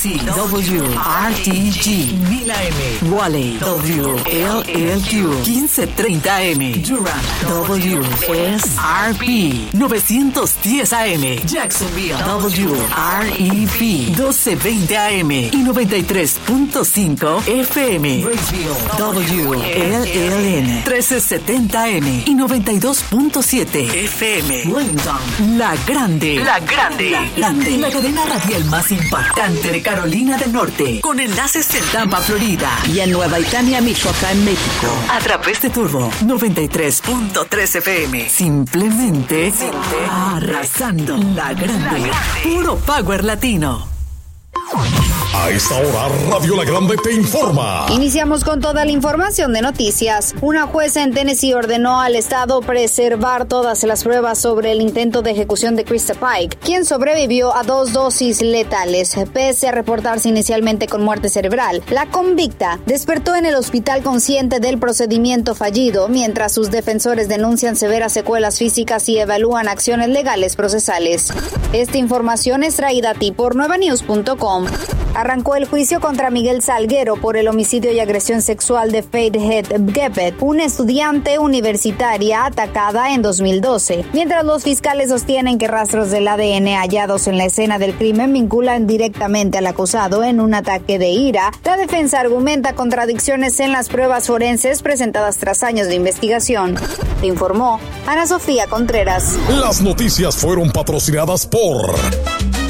Tracy, WRTG, 1000 AM, Wally, WLLQ, 1530 AM, Durham, WSRP, 910 AM, Jacksonville, WREP, 1220 AM y 93.5 FM, Raceville, WLLN, 1370 AM y 92.7 FM, Linton, La Grande, La cadena radial más impactante de Carolina del Norte, con enlaces en Tampa, Florida y en Nueva Italia, Michoacán, México, a través de Turbo 93.3 FM. Simplemente arrasando. La Grande. Puro Power Latino. A esta hora, Radio La Grande te informa. Iniciamos con toda la información de noticias. Una jueza en Tennessee ordenó al Estado preservar todas las pruebas sobre el intento de ejecución de Krista Pike, quien sobrevivió a 2 dosis letales, pese a reportarse inicialmente con muerte cerebral. La convicta despertó en el hospital consciente del procedimiento fallido, mientras sus defensores denuncian severas secuelas físicas y evalúan acciones legales procesales. Esta información es traída a ti por nuevanews.com. Arrancó el juicio contra Miguel Salguero por el homicidio y agresión sexual de Faith Head Geppet, una estudiante universitaria atacada en 2012. Mientras los fiscales sostienen que rastros del ADN hallados en la escena del crimen vinculan directamente al acusado en un ataque de ira, la defensa argumenta contradicciones en las pruebas forenses presentadas tras años de investigación. Te informó Ana Sofía Contreras. Las noticias fueron patrocinadas por